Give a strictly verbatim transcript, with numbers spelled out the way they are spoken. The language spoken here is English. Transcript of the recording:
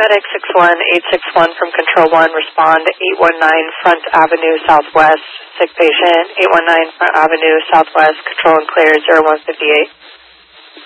Medic six one eight six one from Control one, respond eight one nine Front Avenue Southwest, sick patient, eight one nine Front Avenue Southwest, control and clear zero one five eight.